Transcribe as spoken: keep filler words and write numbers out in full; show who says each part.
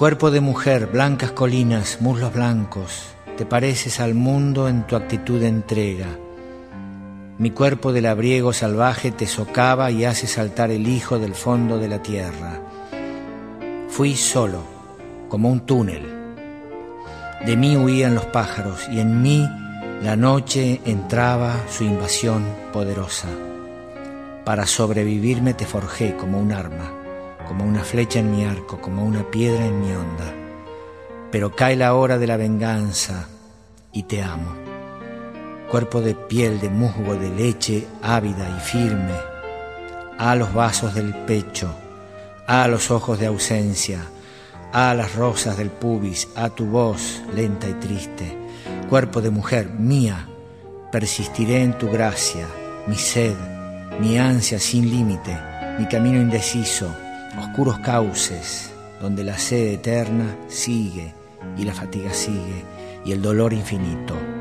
Speaker 1: Cuerpo de mujer, blancas colinas, muslos blancos, te pareces al mundo en tu actitud de entrega. Mi cuerpo de labriego salvaje te socava y hace saltar el hijo del fondo de la tierra. Fui solo, como un túnel. De mí huían los pájaros y en mí la noche entraba su invasión poderosa. Para sobrevivirme te forjé como un arma, como una flecha en mi arco, como una piedra en mi onda. Pero cae la hora de la venganza y te amo. Cuerpo de piel, de musgo, de leche ávida y firme. A los vasos del pecho, a los ojos de ausencia, a las rosas del pubis, a tu voz lenta y triste. Cuerpo de mujer mía, persistiré en tu gracia, mi sed, mi ansia sin límite, mi camino indeciso, oscuros cauces, donde la sed eterna sigue y la fatiga sigue y el dolor infinito.